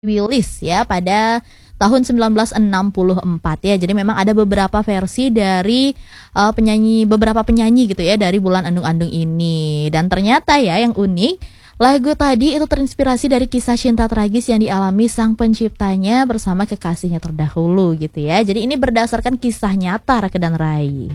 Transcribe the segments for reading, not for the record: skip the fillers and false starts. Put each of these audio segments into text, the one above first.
rilis ya pada tahun 1964 ya. Jadi memang ada beberapa versi dari beberapa penyanyi gitu ya dari Bulan Andung-Andung ini. Dan ternyata ya yang unik, lagu tadi itu terinspirasi dari kisah cinta tragis yang dialami sang penciptanya bersama kekasihnya terdahulu gitu ya. Jadi ini berdasarkan kisah nyata Rake dan Rai.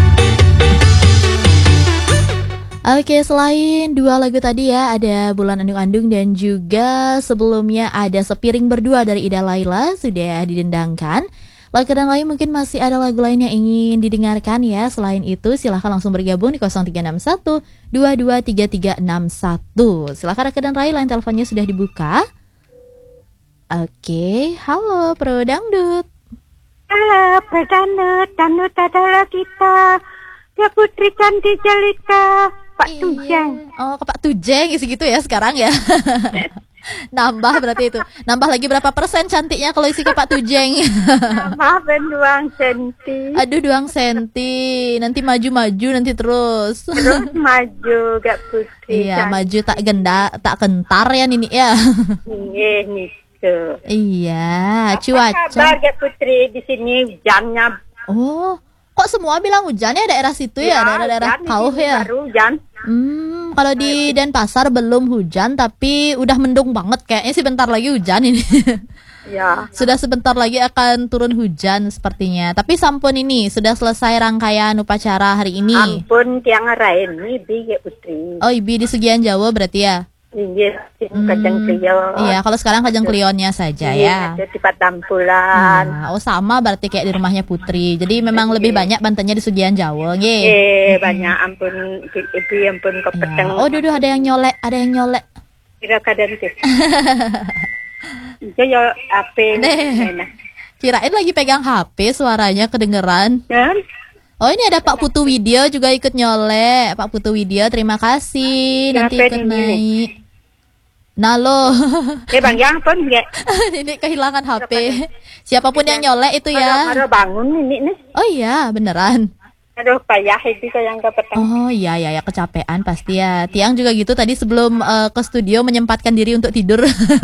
Oke, selain dua lagu tadi ya, ada Bulan Andung-Andung dan juga sebelumnya ada Sepiring Berdua dari Ida Laila, sudah didendangkan. Rake dan Rai mungkin masih ada lagu lain yang ingin didengarkan ya. Selain itu silahkan langsung bergabung di 0361 223361. Silahkan Rake dan Rai, line teleponnya sudah dibuka. Oke, halo Pro Dangdut. Halo Pro Dangdut, Dangdut adalah kita. Ya Putri Cantik Jelita, Pak Tujeng. Oh, ke Pak Tujeng gitu ya sekarang ya. Nambah berarti itu. Nambah lagi berapa persen cantiknya kalau isi ke Pak Tujeng? Nambah 2 senti. Aduh 2 senti. Nanti maju-maju nanti terus. Terus maju gak Putri. Iya, maju tak kentar ya Nini ya. Iya, gitu. Iya, Apa cuaca. kabar gak Putri di sini hujannya? Oh, kok semua bilang hujan ya daerah situ ya, daerah-daerah Kauh ya. Baru hujan. Kalau di Denpasar belum hujan tapi udah mendung banget, kayaknya sih bentar lagi hujan ini. Ya. Sudah sebentar lagi akan turun hujan sepertinya. Tapi sampun ini sudah selesai rangkaian upacara hari ini. Ampun tiang rain ini bi gak Putri. Oh, Ibi di Sugihan Jawa berarti ya. Iya, Kajang Klion. Iya, kalau sekarang Kajang Klionnya saja ya. Iya, di Patampulan. Nah, oh sama berarti kayak di rumahnya Putri. Jadi memang lebih banyak bantennya di Sugihan Jawa, nggih. Banyak ampun ibu ampun kepeteng. Ya. Oh, duduh ada yang nyolek, Kira kadang sih. Itu ya apa? Kirain lagi pegang HP, suaranya kedengeran. Dan Oh, ini ada Pak Putu Widya juga ikut nyolek. Pak Putu Widya, terima kasih. Nanti Kenapa ikut ini? naik. Nah lo, Bang yang pun enggak. ini kehilangan HP. Siapapun yang nyolek itu ya. Ada bangun ini nih. Oh iya, beneran. Aduh payah itu yang kepeteng. Oh iya ya kecapean pasti ya. Tiang juga gitu tadi sebelum ke studio menyempatkan diri untuk tidur.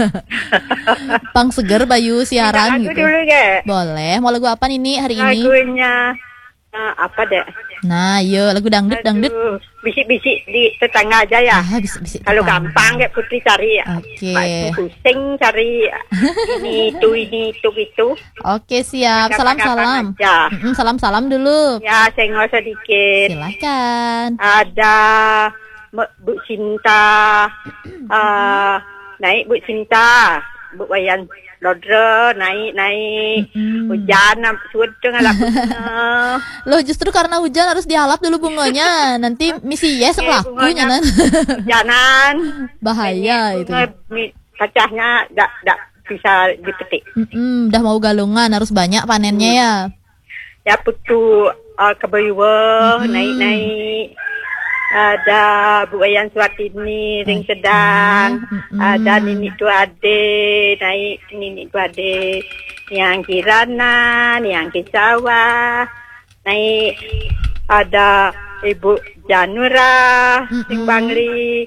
Pang seger Bayu siaran Lagu gitu. dulu gak? Boleh. Mau lagu apa ini hari ini? Lagunya apa deh? Nah, yuk lagu dangdut. Aduh, bisik-bisik di tetangga aja ya. Bisik-bisik. Kalau gampang kayak Putri cari ya. Oke. Pusing cari ini itu gitu. Oke, siap. Salam-salam. Ya. Salam-salam dulu. Ya, senggol sedikit. Silahkan. Ada Bu Cinta, naik Bu Cinta, Bu Wayan Lodre, naik. Hujan, sudah ngalap. Loh, justru karena hujan harus dihalap dulu bunganya. Nanti misi yes ngelakunya nan. Hujanan. Bahaya itu. Kacahnya tidak bisa dipetik. Udah mau galungan, harus banyak panennya ya. Ya putu kebayuwe, naik. Ada Bu Wayan Suatini, Ring Sedang. Ada Nini Duade, naik Nini Duade. Yang Kirana, yang Kisawa. Naik ada Ibu Janura, Sing Bangli.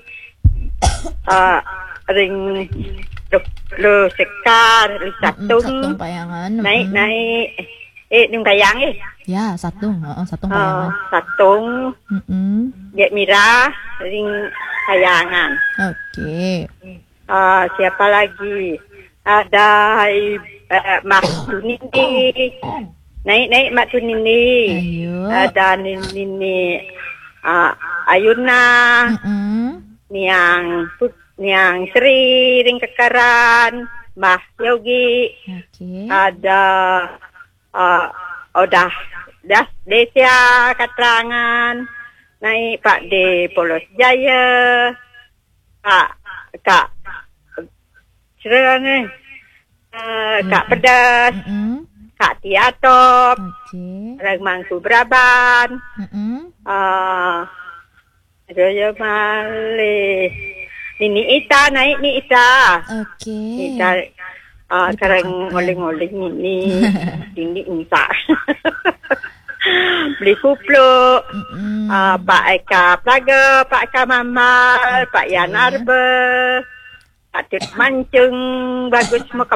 Ring Lo Sekar, Satung Payangan. Naik. Nung Kayang Ya, Satung Payangan. Satung. Dek Mira, Ring Kayangan. Oke. Siapa lagi? Ada Mak Tunini. Naik Mak Tunini. Ayo. Ada Nini Ayuna. Niang Sri Ring Kekaran. Mbah Yogi. Oke. Ada Desia Katrangan. Naik Pak D Polos Jaya. Kak Serang Kak Pedas. Kak Tiatop. Oke. Ragmang Subraban. Raya Malih. Nini Ita, naik ni Ita. Oke. Ita sekarang ngoling-ngoling ini. Ini Ita. Beli kuplu. Pak Eka Plaga, Pak Eka Mamal, Pak Yan Arbe. Patut mancung bagus muka